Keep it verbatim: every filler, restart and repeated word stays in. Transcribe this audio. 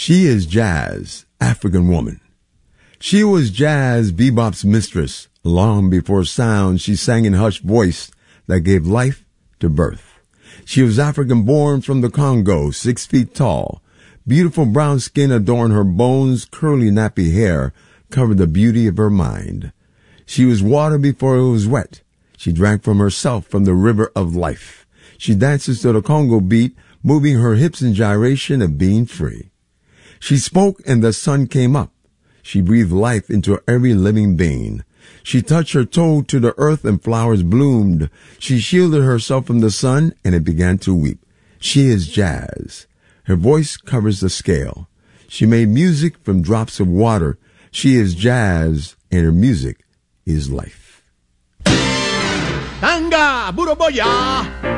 She is jazz, African woman. She was jazz bebop's mistress. Long before sound, she sang in hushed voice that gave life to birth. She was African born from the Congo, six feet tall. Beautiful brown skin adorned her bones, curly nappy hair covered the beauty of her mind. She was water before it was wet. She drank from herself from the river of life. She dances to the Congo beat, moving her hips in gyration of being free. She spoke and the sun came up. She breathed life into every living being. She touched her toe to the earth and flowers bloomed. She shielded herself from the sun and it began to weep. She is jazz. Her voice covers the scale. She made music from drops of water. She is jazz and her music is life. Tanga, Buroboya.